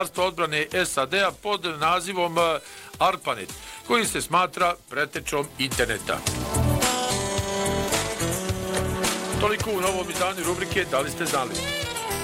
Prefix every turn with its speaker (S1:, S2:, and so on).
S1: odbrane SAD-a pod nazivom ARPANET, koji se smatra pretečom interneta. Toliko u novom izdanju rubrike Da li ste znali?